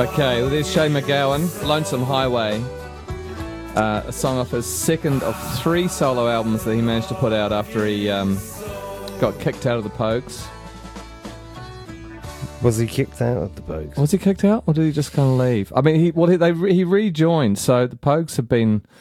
Okay, well, there's Shane MacGowan, Lonesome Highway. A song off his second of 3 solo albums that he managed to put out after he got kicked out of the Pogues. Was he kicked out of the Pogues? Was he kicked out, or did he just kind of leave? I mean, he rejoined. So the Pogues had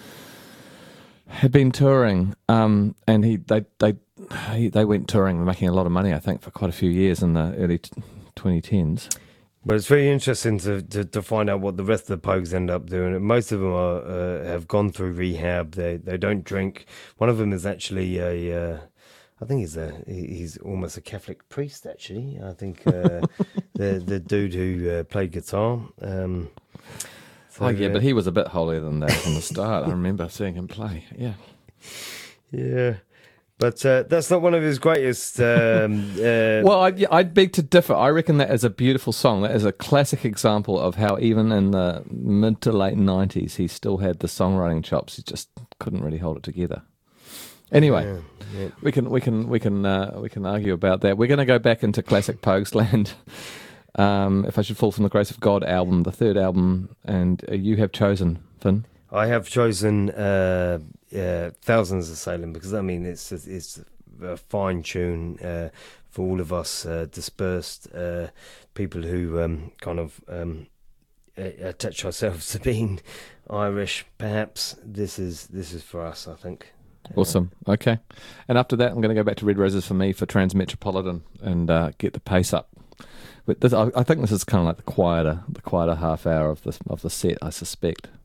been touring, and they went touring, making a lot of money, I think, for quite a few years in the early 2010s. But it's very interesting to find out what the rest of the Pogues end up doing. Most of them have gone through rehab. They don't drink. One of them is actually I think he's almost a Catholic priest. Actually, I think the dude who played guitar. But he was a bit holier than that from the start. I remember seeing him play. Yeah. Yeah. But that's not one of his greatest... well, I'd beg to differ. I reckon that is a beautiful song. That is a classic example of how even in the mid to late 90s, he still had the songwriting chops. He just couldn't really hold it together. Anyway, we can argue about that. We're going to go back into classic Pogues land. If I Should Fall from the Grace of God album, the third album, and you have chosen, Finn. I have chosen Thousands of Salem because I mean it's a fine tune for all of us dispersed people who kind of attach ourselves to being Irish. Perhaps this is for us, I think. Awesome. Okay, and after that, I'm going to go back to Red Roses for me for Transmetropolitan and get the pace up. But I think this is kind of like the quieter half hour of the set, I suspect.